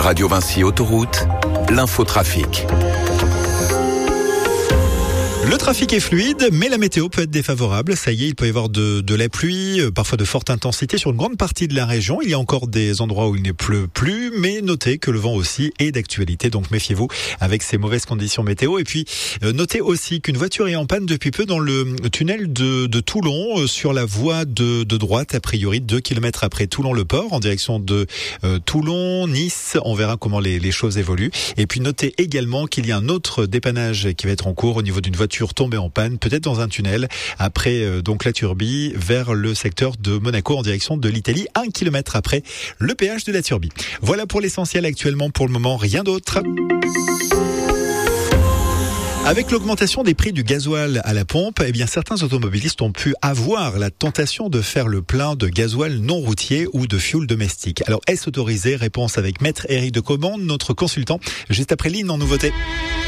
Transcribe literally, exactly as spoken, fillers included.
Radio Vinci Autoroute, l'infotrafic. Le trafic est fluide, mais la météo peut être défavorable. Ça y est, il peut y avoir de, de la pluie, parfois de forte intensité sur une grande partie de la région. Il y a encore des endroits où il ne pleut plus, mais notez que le vent aussi est d'actualité. Donc méfiez-vous avec ces mauvaises conditions météo. Et puis, euh, notez aussi qu'une voiture est en panne depuis peu dans le tunnel de, de Toulon, euh, sur la voie de, de droite, a priori deux kilomètres après Toulon-le-Port, en direction de euh, Toulon, Nice. On verra comment les, les choses évoluent. Et puis notez également qu'il y a un autre dépannage qui va être en cours au niveau d'une voiture tombée en panne, peut-être dans un tunnel, après euh, donc la Turbie, vers le secteur de Monaco en direction de l'Italie, un kilomètre après le péage de la Turbie. Voilà pour l'essentiel actuellement, pour le moment, rien d'autre. Avec l'augmentation des prix du gasoil à la pompe, eh bien certains automobilistes ont pu avoir la tentation de faire le plein de gasoil non routier ou de fioul domestique. Alors est-ce autorisé? Réponse avec Maître Éric de Comande, notre consultant, juste après Line en nouveauté.